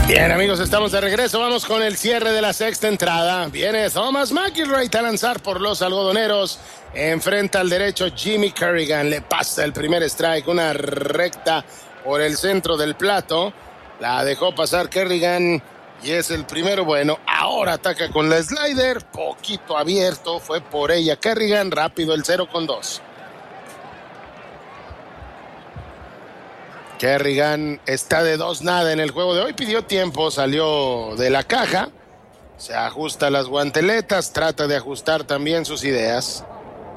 Bien, amigos, estamos de regreso. Vamos con el cierre de la sexta entrada. Viene Thomas McIlroy a lanzar por los algodoneros. Enfrenta al derecho Jimmy Kerrigan. Le pasa el primer strike, una recta por el centro del plato. La dejó pasar Kerrigan y es el primero. Bueno, ahora ataca con la slider. Poquito abierto. Fue por ella Kerrigan. Rápido el 0-2. Kerrigan está de 2-0 en el juego de hoy. Pidió tiempo, salió de la caja. Se ajusta las guanteletas, trata de ajustar también sus ideas.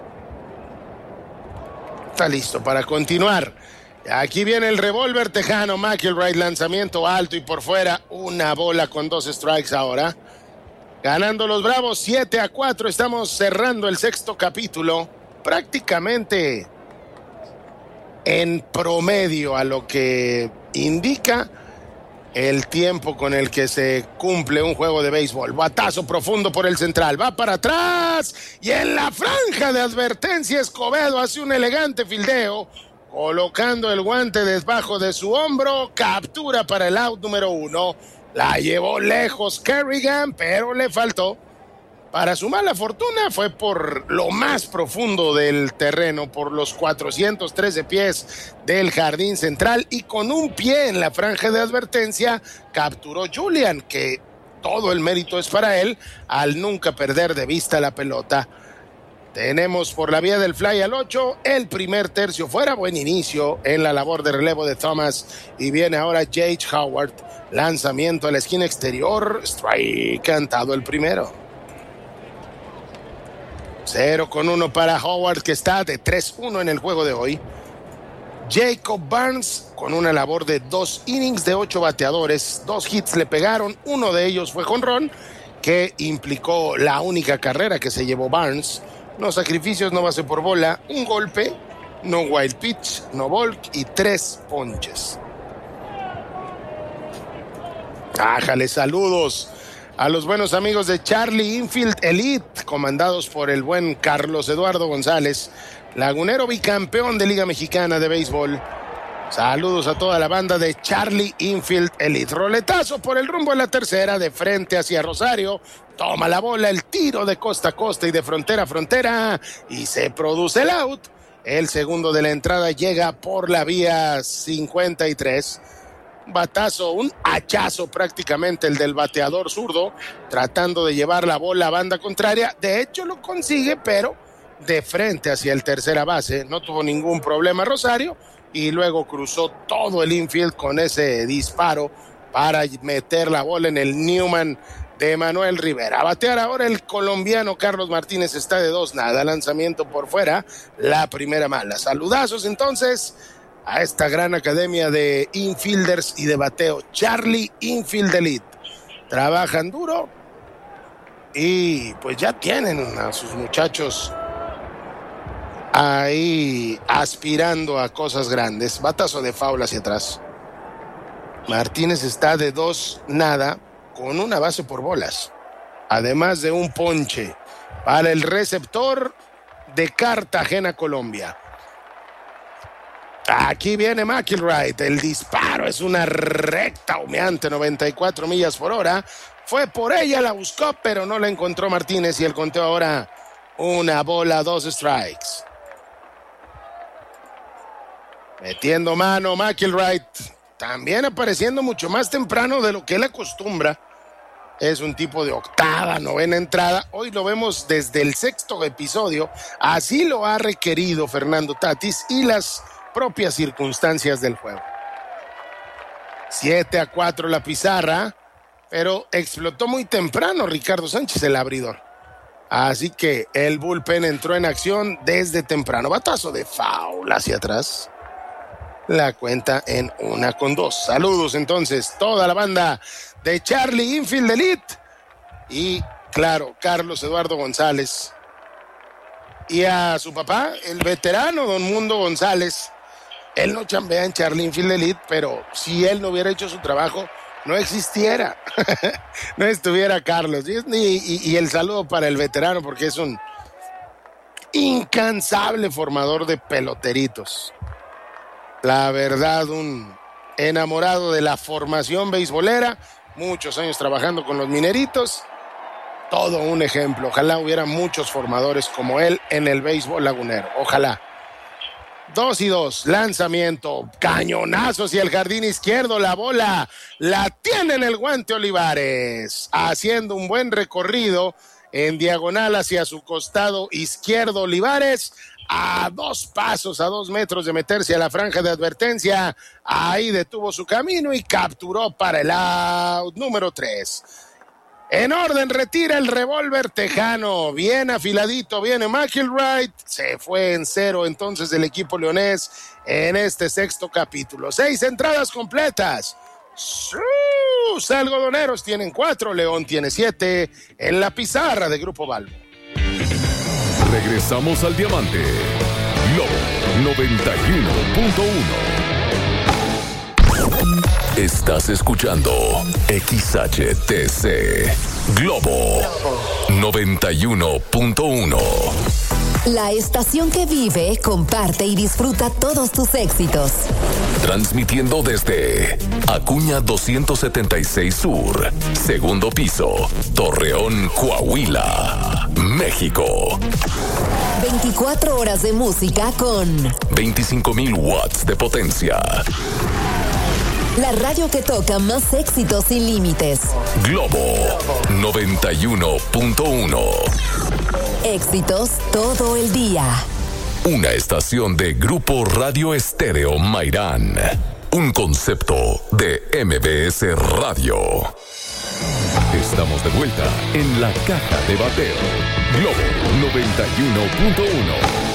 Está listo para continuar. Aquí viene el revólver tejano. McIlroy, lanzamiento alto y por fuera. Una bola con 2 strikes ahora. Ganando los Bravos 7-4. Estamos cerrando el sexto capítulo. Prácticamente en promedio a lo que indica el tiempo con el que se cumple un juego de béisbol. Batazo profundo por el central, va para atrás y en la franja de advertencia Escobedo hace un elegante fildeo, colocando el guante debajo de su hombro, captura para el out número 1. La llevó lejos Kerrigan, pero le faltó. Para su mala fortuna fue por lo más profundo del terreno, por los 413 pies del jardín central y con un pie en la franja de advertencia capturó Julian, que todo el mérito es para él al nunca perder de vista la pelota. Tenemos por la vía del fly al 8, el primer tercio fuera, buen inicio en la labor de relevo de Thomas y viene ahora J.H. Howard, lanzamiento a la esquina exterior, strike cantado el primero. 0-1 para Howard, que está de 3-1 en el juego de hoy. Jacob Barnes con una labor de 2 innings de 8 bateadores, 2 hits le pegaron, uno de ellos fue jonrón, que implicó la única carrera que se llevó Barnes. No sacrificios, no base por bola, un golpe, no wild pitch, no walk y 3 ponches. Ájale, saludos a los buenos amigos de Charlie Infield Elite, comandados por el buen Carlos Eduardo González, lagunero bicampeón de Liga Mexicana de Béisbol. Saludos a toda la banda de Charlie Infield Elite. Roletazo por el rumbo a la tercera, de frente hacia Rosario. Toma la bola, el tiro de costa a costa y de frontera a frontera, y se produce el out. El segundo de la entrada llega por la vía 53. Batazo, un hachazo prácticamente el del bateador zurdo, tratando de llevar la bola a banda contraria. De hecho lo consigue, pero de frente hacia el tercera base. No tuvo ningún problema Rosario y luego cruzó todo el infield con ese disparo para meter la bola en el Newman de Manuel Rivera. A batear ahora el colombiano Carlos Martínez, está de 2-0, lanzamiento por fuera, la primera mala. Saludazos entonces a esta gran academia de infielders y de bateo, Charlie Infield Elite. Trabajan duro y pues ya tienen a sus muchachos ahí aspirando a cosas grandes. Batazo de foul hacia atrás. Martínez está de 2-0 con una base por bolas, además de un ponche para el receptor de Cartagena, Colombia. Aquí viene McIlroy, el disparo es una recta humeante, 94 millas por hora. Fue por ella, la buscó, pero no la encontró Martínez y el conteo ahora una bola, 2 strikes. Metiendo mano McIlroy, también apareciendo mucho más temprano de lo que él acostumbra. Es un tipo de octava, novena entrada. Hoy lo vemos desde el sexto episodio. Así lo ha requerido Fernando Tatis y las propias circunstancias del juego. 7-4 la pizarra, pero explotó muy temprano Ricardo Sánchez, el abridor. Así que el bullpen entró en acción desde temprano. Batazo de foul hacia atrás. La cuenta en 1-2. Saludos entonces toda la banda de Charlie Infield Elite y claro, Carlos Eduardo González y a su papá, el veterano Don Mundo González. Él no chambea en Charlie Infield Elite, pero si él no hubiera hecho su trabajo, no existiera, no estuviera Carlos. Y el saludo para el veterano, porque es un incansable formador de peloteritos. La verdad, un enamorado de la formación beisbolera, muchos años trabajando con los Mineritos. Todo un ejemplo. Ojalá hubiera muchos formadores como él en el béisbol lagunero. Ojalá. 2-2, lanzamiento, cañonazo hacia el jardín izquierdo, la bola la tiene en el guante Olivares, haciendo un buen recorrido en diagonal hacia su costado izquierdo. Olivares a 2 pasos, a 2 metros de meterse a la franja de advertencia, ahí detuvo su camino y capturó para el out número 3. En orden, retira el revólver tejano, bien afiladito, viene McIlroy, se fue en 0 entonces el equipo leonés en este 6º capítulo. 6 entradas completas, sus algodoneros tienen 4, León tiene 7 en la pizarra de Grupo Balbo. Regresamos al Diamante, Globo 91.1. Estás escuchando XHTC Globo 91.1. La estación que vive, comparte y disfruta todos tus éxitos. Transmitiendo desde Acuña 276 Sur, segundo piso, Torreón, Coahuila, México. 24 horas de música con 25,000 watts de potencia. La radio que toca más éxitos sin límites. Globo 91.1. Éxitos todo el día. Una estación de Grupo Radio Estéreo Mairán. Un concepto de MBS Radio. Estamos de vuelta en la caja de bateo. Globo 91.1.